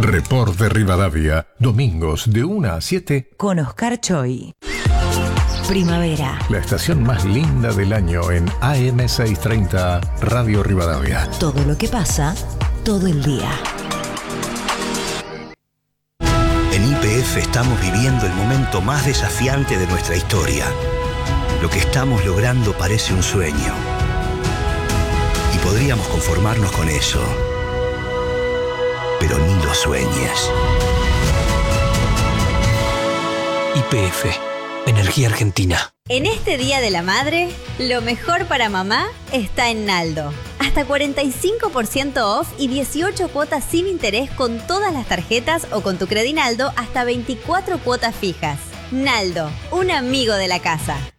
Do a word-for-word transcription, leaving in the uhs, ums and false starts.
Report de Rivadavia, domingos de una a siete. Con Oscar Choi. Primavera. La estación más linda del año en A M seiscientos treinta, Radio Rivadavia. Todo lo que pasa, todo el día. En Y P F estamos viviendo el momento más desafiante de nuestra historia. Lo que estamos logrando parece un sueño. Y podríamos conformarnos con eso. Pero ni lo sueñes. Y P F, Energía Argentina. En este Día de la Madre, lo mejor para mamá está en Naldo. Hasta cuarenta y cinco por ciento off y dieciocho cuotas sin interés con todas las tarjetas o con tu Credinaldo hasta veinticuatro cuotas fijas. Naldo, un amigo de la casa.